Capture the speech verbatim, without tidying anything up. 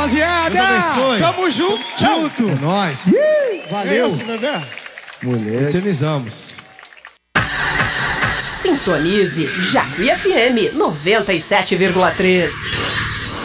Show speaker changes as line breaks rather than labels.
rapaziada.
Deus abençoe.
Tamo junto.
Junto. É nóis.
Valeu. É isso, bebê.
Mulher, eternizamos.
Sintonize Jacuí F M noventa e sete vírgula três.